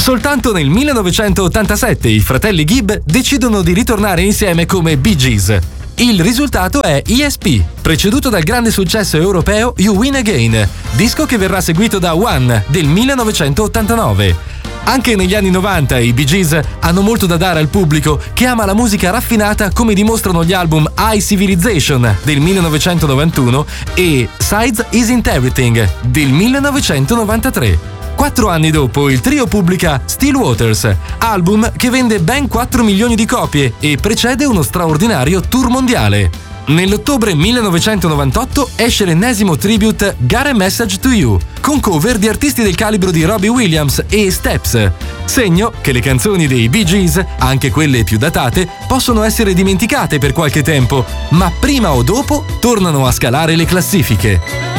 Soltanto nel 1987 i fratelli Gibb decidono di ritornare insieme come Bee Gees. Il risultato è ESP, preceduto dal grande successo europeo You Win Again, disco che verrà seguito da One del 1989. Anche negli anni 90 i Bee Gees hanno molto da dare al pubblico che ama la musica raffinata, come dimostrano gli album High Civilization del 1991 e Sides Isn't Everything del 1993. 4 anni dopo il trio pubblica Still Waters, album che vende ben 4 milioni di copie e precede uno straordinario tour mondiale. Nell'ottobre 1998 esce l'ennesimo tribute Got a Message to You, con cover di artisti del calibro di Robbie Williams e Steps, segno che le canzoni dei Bee Gees, anche quelle più datate, possono essere dimenticate per qualche tempo, ma prima o dopo tornano a scalare le classifiche.